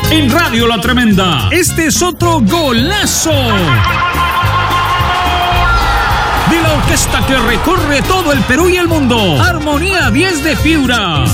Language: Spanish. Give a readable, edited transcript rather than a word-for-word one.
En Radio La Tremenda, este es otro golazo de la orquesta que recorre todo el Perú y el mundo. Armonía 10 de Piura.